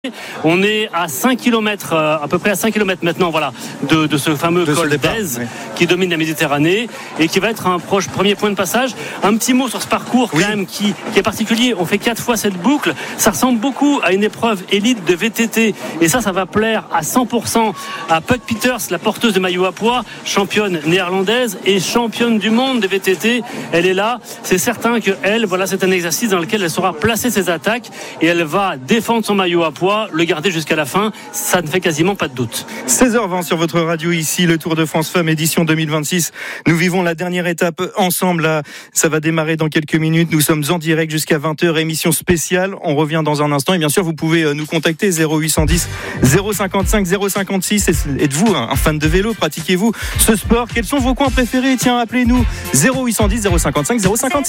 On est à 5 km, à peu près à 5 km maintenant, voilà, de ce fameux col d'Èze, oui, qui domine la Méditerranée et qui va être un premier point de passage. Un petit mot sur ce parcours, oui, quand même, qui est particulier. On fait 4 fois cette boucle. Ça ressemble beaucoup à une épreuve élite de VTT. Et ça va plaire à 100% à Puk Peters, la porteuse de maillot à pois, championne néerlandaise et championne du monde de VTT. Elle est là. C'est certain que elle, voilà, c'est un exercice dans lequel elle saura placer ses attaques et elle va défendre son maillot à pois, le garder jusqu'à la fin, ça ne fait quasiment pas de doute. 16h20 sur votre radio ici, le Tour de France Femmes édition 2026. Nous vivons la dernière étape ensemble. Là, ça va démarrer dans quelques minutes. Nous sommes en direct jusqu'à 20h, émission spéciale. On revient dans un instant et bien sûr vous pouvez nous contacter 0810 055 056. Êtes-vous un fan de vélo? Pratiquez-vous ce sport? Quels sont vos coins préférés? Tiens, appelez-nous 0810 055 056.